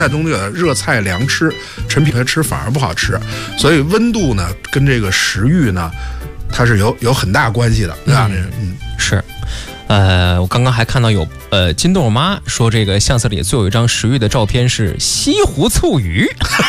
菜东西热菜凉吃，陈皮吃反而不好吃，所以温度呢跟这个食欲呢，它是有很大关系的，对吧？ 是。我刚刚还看到有金豆妈说这个相册里最有一张食欲的照片是西湖醋鱼。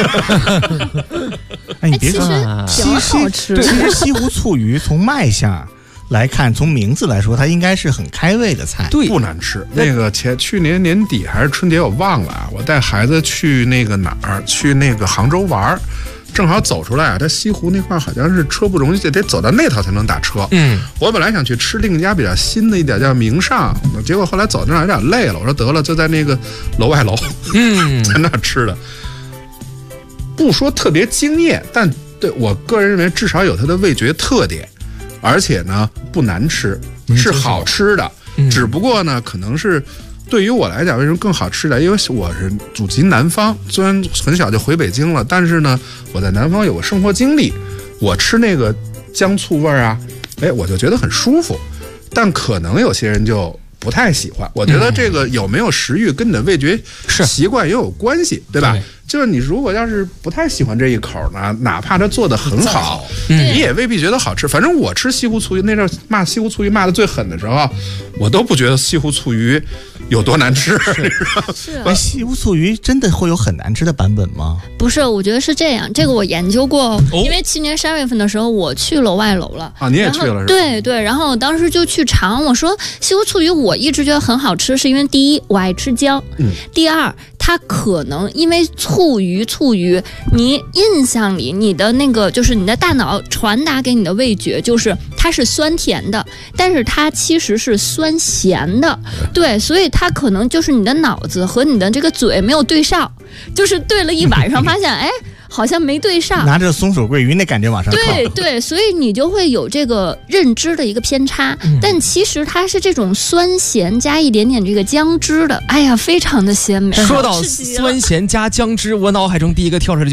哎，你别说， 挺好吃。 其实西湖醋鱼从卖相来看，从名字来说，它应该是很开胃的菜， 对，不难吃。那个去年年底还是春节，我忘了啊，我带孩子去那个哪儿，去那个杭州玩。正好走出来啊，它西湖那块好像是车不容易，得走到那头才能打车。我本来想去吃另一家比较新的一点叫名尚，结果后来走那有点累了，我说得了，就在那个楼外楼，在那吃的。不说特别惊艳，但对我个人认为至少有它的味觉特点，而且呢不难吃，是好吃的。只不过呢，可能是。对于我来讲，为什么更好吃点？因为我是祖籍南方，虽然很小就回北京了，但是呢，我在南方有个生活经历，我吃那个姜醋味啊，我就觉得很舒服。但可能有些人就不太喜欢。我觉得这个有没有食欲跟你的味觉习惯也有关系，对吧？就是你如果要是不太喜欢这一口呢，哪怕它做的很好，你也未必觉得好吃。反正我吃西湖醋鱼那阵骂西湖醋鱼骂的最狠的时候，我都不觉得西湖醋鱼有多难吃。 是西湖醋鱼真的会有很难吃的版本吗？ 不是，我觉得是这样。这个我研究过，因为去年3月份的时候我去楼外楼了啊，你也去了是吧？ 对对，然后我当时就去尝，我说西湖醋鱼我一直觉得很好吃，是因为第一我爱吃姜，第二它可能因为醋鱼，你印象里你的那个就是你的大脑传达给你的味觉就是它是酸甜的，但是它其实是酸咸的，对，所以它可能就是你的脑子和你的这个嘴没有对上，就是对了一晚上发现好像没对上， 拿着松鼠桂鱼那感觉往上靠， 对，所以你就会有这个认知的一个偏差，但其实它是这种酸咸加一点点这个姜汁的，非常的鲜美。 说到酸咸加姜汁，我脑海中第一个跳出来